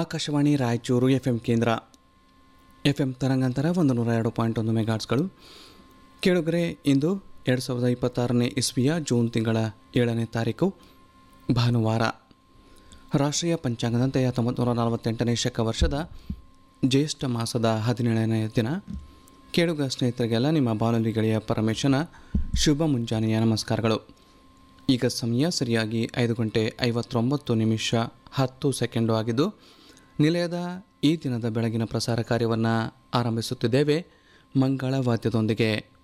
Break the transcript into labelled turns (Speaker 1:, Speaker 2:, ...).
Speaker 1: Akashvani Raichur FM ಕೇಂದ್ರ. FM ತರಂಗಾಂತರ 102.1 ಮೆಗಾಟ್ಸ್ಗಳು. ಕೇಳುಗರೆ, ಇಂದು 2026ನೇ ಇಸ್ವಿಯ ಜೂನ್ ತಿಂಗಳ 7ನೇ ತಾರೀಕು ಭಾನುವಾರ. ರಾಷ್ಟ್ರೀಯ ಪಂಚಾಂಗದಂತೆ 1948ನೇ ಶಕ ವರ್ಷದ ಜ್ಯೇಷ್ಠ ಮಾಸದ 17ನೇ ದಿನ. ಕೇಳುಗ ಸ್ನೇಹಿತರಿಗೆಲ್ಲ ನಿಮ್ಮ ಬಾನುಲಿ ಗೆಳೆಯ ಪರಮೇಶನ ಶುಭ ಮುಂಜಾನೆಯ ನಮಸ್ಕಾರಗಳು. ಈಗ ಸಮಯ ಸರಿಯಾಗಿ 5 ಗಂಟೆ 59 ನಿಮಿಷ 10 ಸೆಕೆಂಡು ಆಗಿದ್ದು, ನಿಲಯದ ಈ ದಿನದ ಬೆಳಗಿನ ಪ್ರಸಾರ ಕಾರ್ಯವನ್ನು ಆರಂಭಿಸುತ್ತಿದ್ದೇವೆ ಮಂಗಳ ವಾದ್ಯದೊಂದಿಗೆ.